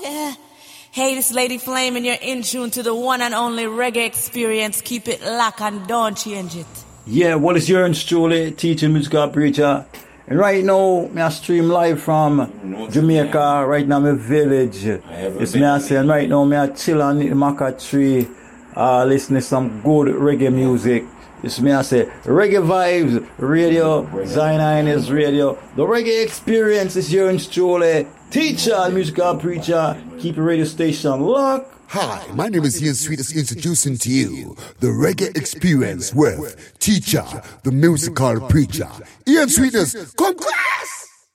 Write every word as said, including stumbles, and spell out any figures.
yeah. Hey, this Lady Flame, and you're in tune to the one and only reggae experience. Keep it locked and don't change it. Yeah, well, it's Jurgen Stroley, teaching musical preacher. And right now, me I stream live from Jamaica, right now, my village. It's me I say, and right now, me I chill on the maca tree, uh, listening to some good reggae music. It's me I say, Reggae Vibes Radio, Zion is Radio. The reggae experience is Jurgen Stroley, teacher, musical preacher. Keep your radio station locked. Hi, my name is Ian Sweetest, introducing to you the Reggae Experience with teacher, the musical preacher. Ian Sweetest, congrats!